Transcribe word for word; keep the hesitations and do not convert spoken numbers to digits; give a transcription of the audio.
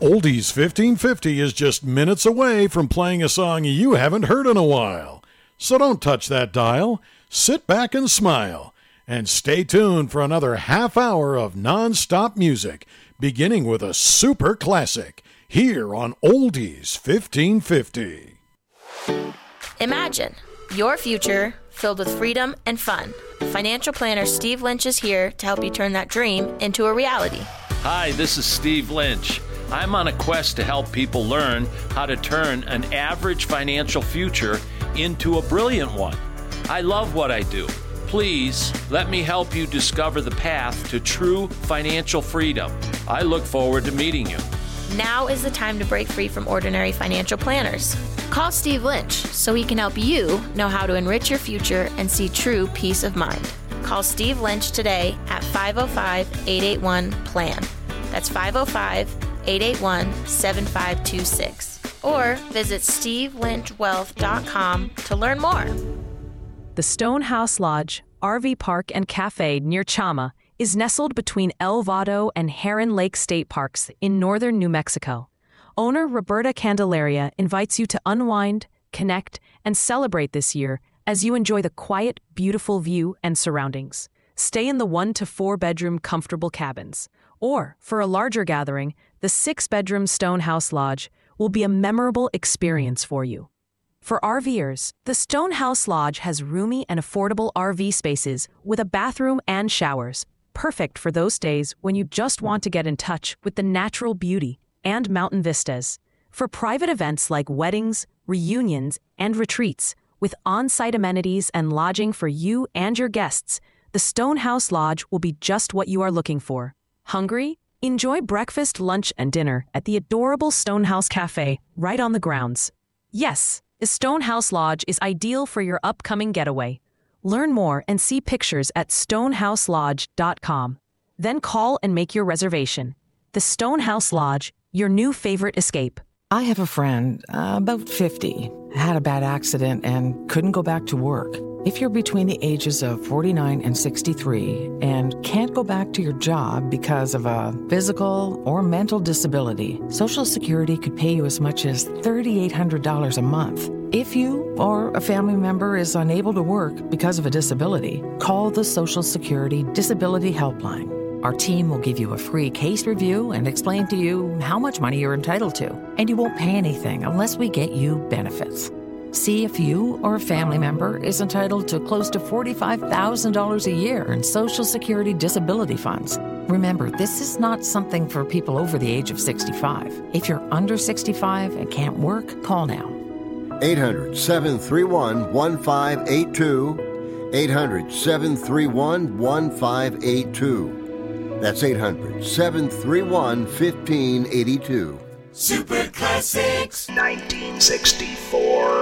Oldies fifteen fifty is just minutes away from playing a song you haven't heard in a while. So don't touch that dial, sit back and smile, and stay tuned for another half hour of non-stop music, beginning with a super classic, here on Oldies fifteen fifty. Imagine your future filled with freedom and fun. Financial planner Steve Lynch is here to help you turn that dream into a reality. Hi, this is Steve Lynch. I'm on a quest to help people learn how to turn an average financial future into a brilliant one. I love what I do. Please let me help you discover the path to true financial freedom. I look forward to meeting you. Now is the time to break free from ordinary financial planners. Call Steve Lynch so he can help you know how to enrich your future and see true peace of mind. Call Steve Lynch today at five oh five, eight eight one, P L A N. That's five oh five, eight eight one, seven five two six. Or visit steve lynch wealth dot com to learn more. The Stonehouse Lodge, R V Park and Cafe near Chama is nestled between El Vado and Heron Lake State Parks in northern New Mexico. Owner Roberta Candelaria invites you to unwind, connect, and celebrate this year as you enjoy the quiet, beautiful view and surroundings. Stay in the one to four bedroom comfortable cabins. Or, for a larger gathering, the six-bedroom Stonehouse Lodge will be a memorable experience for you. For RVers, the Stonehouse Lodge has roomy and affordable R V spaces with a bathroom and showers, perfect for those days when you just want to get in touch with the natural beauty and mountain vistas. For private events like weddings, reunions, and retreats, with on-site amenities and lodging for you and your guests, the Stonehouse Lodge will be just what you are looking for. Hungry? Enjoy breakfast, lunch, and dinner at the adorable Stonehouse Cafe right on the grounds. Yes, the Stonehouse Lodge is ideal for your upcoming getaway. Learn more and see pictures at stonehouse lodge dot com. Then call and make your reservation. The Stonehouse Lodge, your new favorite escape. I have a friend, uh, about fifty, had a bad accident and couldn't go back to work. If you're between the ages of forty-nine and sixty-three and can't go back to your job because of a physical or mental disability, Social Security could pay you as much as three thousand eight hundred dollars a month. If you or a family member is unable to work because of a disability, call the Social Security Disability Helpline. Our team will give you a free case review and explain to you how much money you're entitled to, and you won't pay anything unless we get you benefits. See if you or a family member is entitled to close to forty-five thousand dollars a year in Social Security disability funds. Remember, this is not something for people over the age of sixty-five. If you're under sixty-five and can't work, call now. eight hundred, seven three one, one five eight two. eight hundred, seven three one, one five eight two. That's eight hundred, seven three one, one five eight two. Super Classics nineteen sixty-four.